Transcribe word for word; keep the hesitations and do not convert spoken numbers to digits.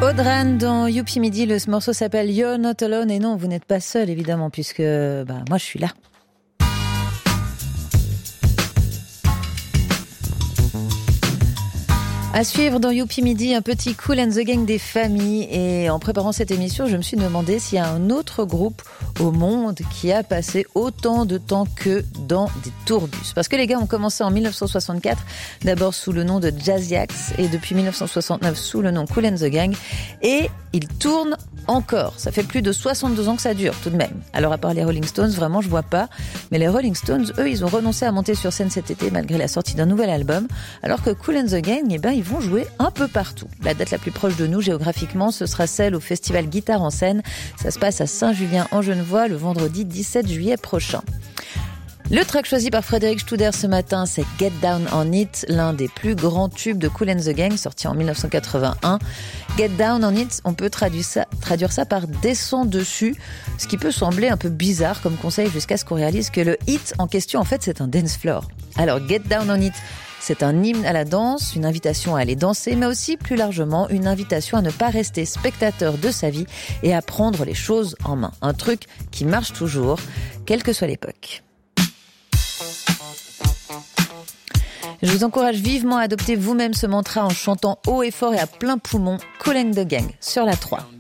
Audran dans Youpi Midi, le morceau s'appelle You're Not Alone, et non, vous n'êtes pas seul évidemment, puisque bah, moi je suis là. À suivre dans Youpi Midi, un petit Kool and the Gang des familles. Et en préparant cette émission, je me suis demandé s'il y a un autre groupe au monde qui a passé autant de temps que dans des tourbus. Parce que les gars ont commencé en dix-neuf cent soixante-quatre, d'abord sous le nom de Jazziacs, et depuis dix-neuf cent soixante-neuf sous le nom Kool and the Gang. Et ils tournent encore. Ça fait plus de soixante-deux ans que ça dure, tout de même. Alors, à part les Rolling Stones, vraiment, je vois pas. Mais les Rolling Stones, eux, ils ont renoncé à monter sur scène cet été, malgré la sortie d'un nouvel album. Alors que Kool and the Gang, eh ben, ils vont jouer un peu partout. La date la plus proche de nous, géographiquement, ce sera celle au Festival Guitare en Scène. Ça se passe à Saint-Julien-en-Genevois, le vendredi dix-sept juillet prochain. Le track choisi par Frédéric Studer ce matin, c'est Get Down on It, l'un des plus grands tubes de Kool and the Gang, sorti en dix-neuf cent quatre-vingt-un. Get Down on It, on peut traduire ça, traduire ça par descends dessus, ce qui peut sembler un peu bizarre comme conseil jusqu'à ce qu'on réalise que le hit en question, en fait, c'est un dance floor. Alors, Get Down on It, c'est un hymne à la danse, une invitation à aller danser, mais aussi, plus largement, une invitation à ne pas rester spectateur de sa vie et à prendre les choses en main. Un truc qui marche toujours, quelle que soit l'époque. Je vous encourage vivement à adopter vous-même ce mantra en chantant haut et fort et à plein poumon Kool and the Gang sur la trois.